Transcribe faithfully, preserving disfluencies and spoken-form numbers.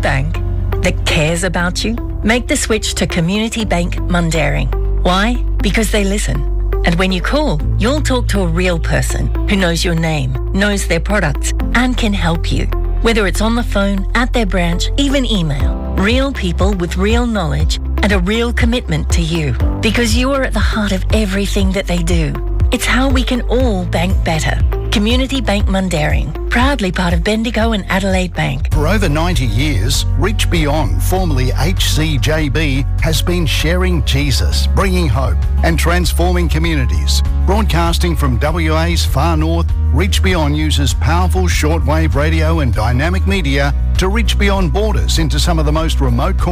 bank that cares about you? Make the switch to Community Bank Mundaring. Why? Because they listen. And when you call, you'll talk to a real person who knows your name, knows their products, and can help you. Whether it's on the phone, at their branch, even email. Real people with real knowledge and a real commitment to you. Because you are at the heart of everything that they do. It's how we can all bank better. Community Bank Mundaring, proudly part of Bendigo and Adelaide Bank. For over ninety years, Reach Beyond, formerly H C J B, has been sharing Jesus, bringing hope and transforming communities. Broadcasting from W A's far north, Reach Beyond uses powerful shortwave radio and dynamic media to reach beyond borders into some of the most remote corners